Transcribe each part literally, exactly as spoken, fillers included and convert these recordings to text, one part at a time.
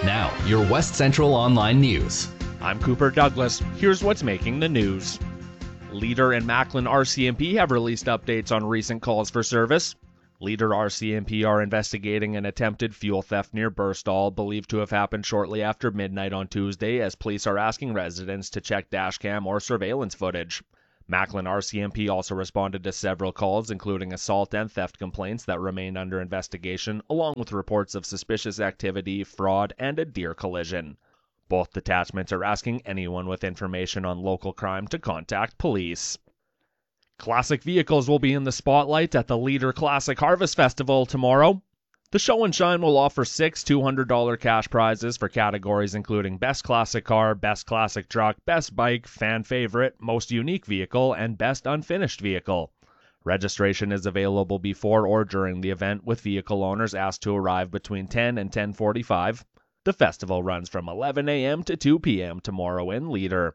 Now, your West Central Online News. I'm Cooper Douglas. Here's what's making the news. Leader and Macklin R C M P have released updates on recent calls for service. Leader R C M P are investigating an attempted fuel theft near Burstall, believed to have happened shortly after midnight on Tuesday, as police are asking residents to check dashcam or surveillance footage. Macklin R C M P also responded to several calls, including assault and theft complaints that remain under investigation, along with reports of suspicious activity, fraud, and a deer collision. Both detachments are asking anyone with information on local crime to contact police. Classic vehicles will be in the spotlight at the Leader Classic Harvest Festival tomorrow. The show and shine will offer six two hundred dollars cash prizes for categories including Best Classic Car, Best Classic Truck, Best Bike, Fan Favorite, Most Unique Vehicle, and Best Unfinished Vehicle. Registration is available before or during the event, with vehicle owners asked to arrive between ten and ten forty-five. The festival runs from eleven a.m. to two p.m. tomorrow in Leader.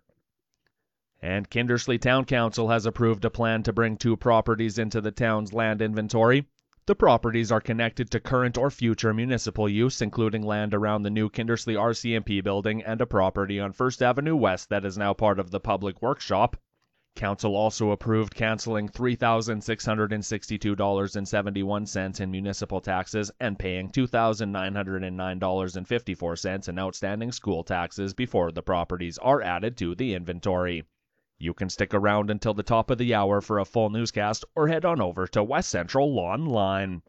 And Kindersley Town Council has approved a plan to bring two properties into the town's land inventory. The properties are connected to current or future municipal use, including land around the new Kindersley R C M P building and a property on First Avenue West that is now part of the Public Workshop. Council also approved canceling three thousand six hundred sixty-two dollars and seventy-one cents in municipal taxes and paying two thousand nine hundred nine dollars and fifty-four cents in outstanding school taxes before the properties are added to the inventory. You can stick around until the top of the hour for a full newscast or head on over to West Central Online.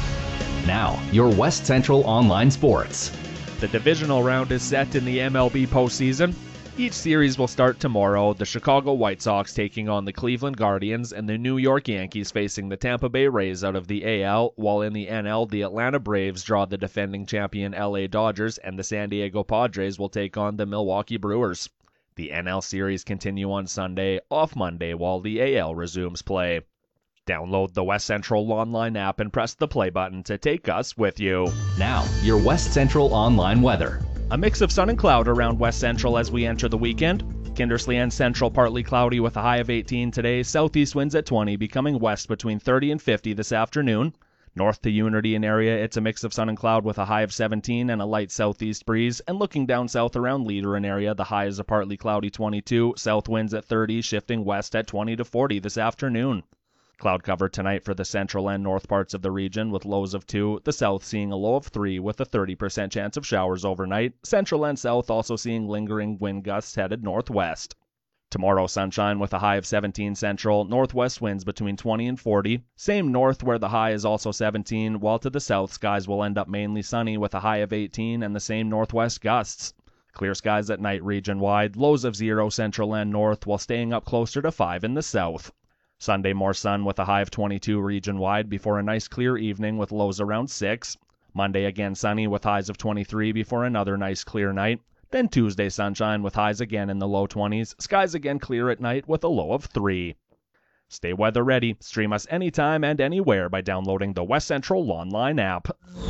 Now, your West Central Online Sports. The divisional round is set in the M L B postseason. Each series will start tomorrow, the Chicago White Sox taking on the Cleveland Guardians and the New York Yankees facing the Tampa Bay Rays out of the A L, while in the N L, the Atlanta Braves draw the defending champion L A Dodgers and the San Diego Padres will take on the Milwaukee Brewers. The N L series continue on Sunday, off Monday, while the A L resumes play. Download the West Central Online app and press the play button to take us with you. Now, your West Central Online weather. A mix of sun and cloud around West Central as we enter the weekend. Kindersley and Central partly cloudy with a high of eighteen today. Southeast winds at twenty, becoming west between thirty and fifty this afternoon. North to Unity and area, it's a mix of sun and cloud with a high of seventeen and a light southeast breeze. And looking down south around Leader and area, the high is a partly cloudy twenty-two. South winds at thirty, shifting west at twenty to forty this afternoon. Cloud cover tonight for the central and north parts of the region with lows of two, the south seeing a low of three with a thirty percent chance of showers overnight. Central and south also seeing lingering wind gusts headed northwest. Tomorrow sunshine with a high of seventeen central, northwest winds between twenty and forty. Same north where the high is also seventeen, while to the south skies will end up mainly sunny with a high of eighteen and the same northwest gusts. Clear skies at night region-wide, lows of zero central and north while staying up closer to five in the south. Sunday more sun with a high of twenty-two region-wide before a nice clear evening with lows around six. Monday again sunny with highs of twenty-three before another nice clear night. Then Tuesday sunshine with highs again in the low twenties. Skies again clear at night with a low of three. Stay weather ready. Stream us anytime and anywhere by downloading the West Central Online app.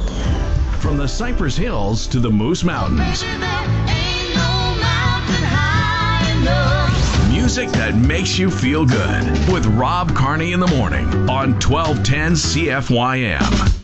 From the Cypress Hills to the Moose Mountains. Music that makes you feel good with Rob Carney in the morning on twelve ten C F Y M.